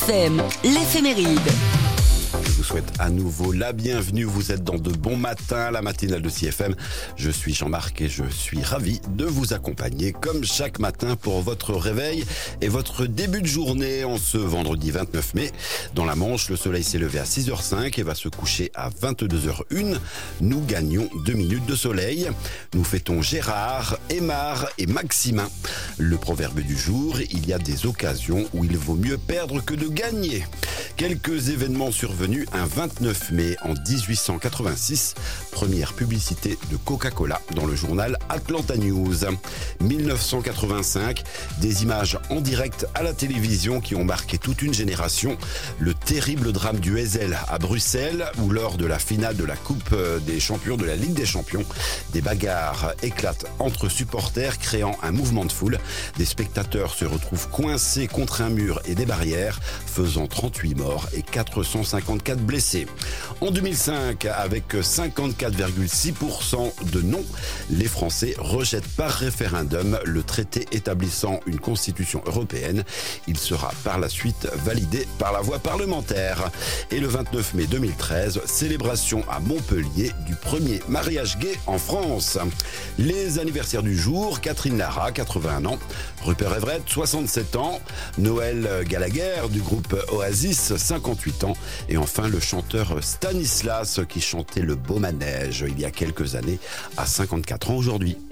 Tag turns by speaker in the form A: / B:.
A: FM, l'éphéméride.
B: Je vous souhaite à nouveau la bienvenue. Vous êtes dans de bons matins, la matinale de CFM. Je suis Jean-Marc et je suis ravi de vous accompagner comme chaque matin pour votre réveil et votre début de journée en ce vendredi 29 mai. Dans la Manche, le soleil s'est levé à 6h05 et va se coucher à 22h01. Nous gagnons 2 minutes de soleil. Nous fêtons Gérard, Aymar et Maximin. Le proverbe du jour, il y a des occasions où il vaut mieux perdre que de gagner. Quelques événements survenus un 29 mai en 1886, première publicité de Coca-Cola dans le journal Atlanta News. 1985, des images en direct à la télévision qui ont marqué toute une génération. Le terrible drame du Heysel à Bruxelles, où lors de la finale de la Coupe des Champions de la Ligue des Champions, des bagarres éclatent entre supporters, créant un mouvement de foule. Des spectateurs se retrouvent coincés contre un mur et des barrières, faisant 38 morts et 454 blessés. En 2005, avec 54,6% de non, les Français rejettent par référendum le traité établissant une constitution européenne. Il sera par la suite validé par la voie parlementaire. Et le 29 mai 2013, célébration à Montpellier du premier mariage gay en France. Les anniversaires du jour: Catherine Lara, 81 ans, Rupert Everett, 67 ans, Noël Gallagher du groupe Oasis, 58 ans, et enfin le chanteur Stanislas qui chantait Le Beau Manège il y a quelques années, à 54 ans aujourd'hui.